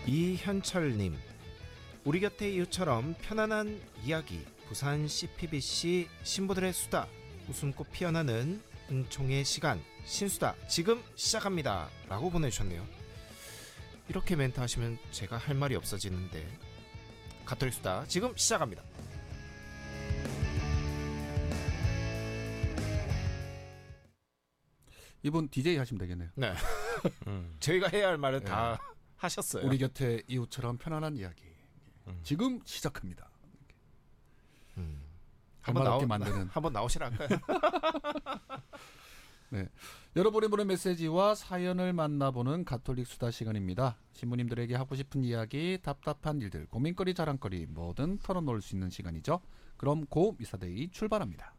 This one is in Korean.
이현철님, 우리 곁에 이웃처럼 편안한 이야기, 부산 CPBC 신부들의 수다, 웃음꽃 피어나는 은총의 시간, 신수다 지금 시작합니다 라고 보내주셨네요. 이렇게 멘트 하시면 제가 할 말이 없어지는데, 가톨릭 수다 지금 시작합니다. 이분 DJ 하시면 되겠네요. 네. 저희가 해야 할 말은 다 하셨어요. 우리 곁에 이웃처럼 편안한 이야기 지금 시작합니다. 한번 나오시라 할까요? 네, 여러분이 보낸 메시지와 사연을 만나보는 가톨릭 수다 시간입니다. 신부님들에게 하고 싶은 이야기, 답답한 일들, 고민거리, 자랑거리 뭐든 털어놓을 수 있는 시간이죠. 그럼 고 미사데이 출발합니다.